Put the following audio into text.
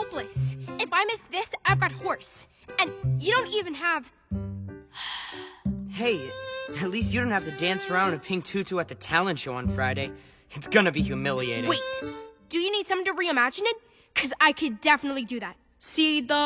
hopeless. If I miss this, I've got horse. And you don't even have... Hey, at least you don't have to dance around in a pink tutu at the talent show on Friday. It's gonna be humiliating. Wait, do you need someone to reimagine it? Because I could definitely do that. See the